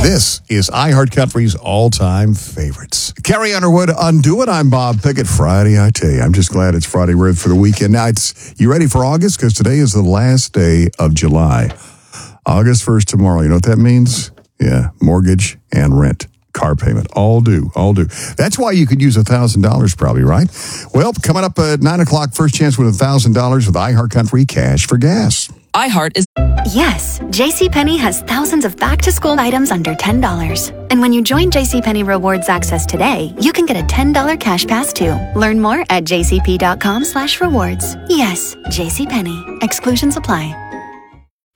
This is iHeartCountry's all-time favorites. Carrie Underwood, Undo It. I'm Bob Pickett. Friday, I tell you. I'm just glad it's Friday. We're for the weekend. Now, you ready for August? Because today is the last day of July. August 1st tomorrow. You know what that means? Yeah, mortgage and rent. Car payment. All due. That's why you could use $1,000 probably, right? Well, coming up at 9 o'clock, first chance with $1,000 with iHeartCountry Cash for Gas. iHeart is... Yes, JCPenney has thousands of back-to-school items under $10. And when you join JCPenney Rewards Access today, you can get a $10 cash pass too. Learn more at jcp.com/rewards. Yes, JCPenney. Exclusions apply.